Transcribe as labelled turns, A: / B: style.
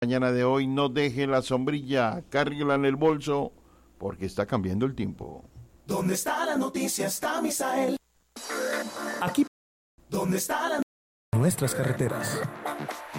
A: Mañana de hoy no deje la sombrilla, cárguela en el bolso porque está cambiando el tiempo.
B: ¿Dónde está la noticia? Está Misael.
C: Aquí.
B: ¿Dónde está la
C: nuestras carreteras.